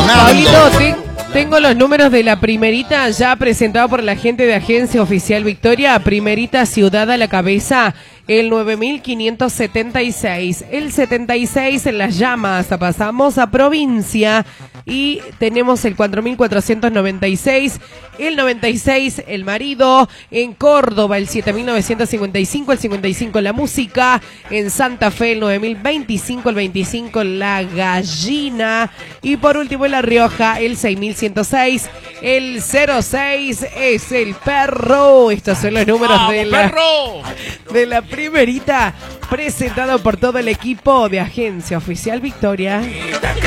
Pablito, tengo los números de la primerita ya presentado por la gente de Agencia Oficial Victoria. Primerita ciudad a la cabeza, el 9576. El 76 en Las Llamas. Pasamos a provincia y tenemos el 4496. El 96 el marido. En Córdoba el 7955. El 55 la música. En Santa Fe el 9025. El 25 la gallina. Y por último en La Rioja el 6106. El 06 es el perro. Estos son los números de la primerita, presentado por todo el equipo de Agencia Oficial Victoria.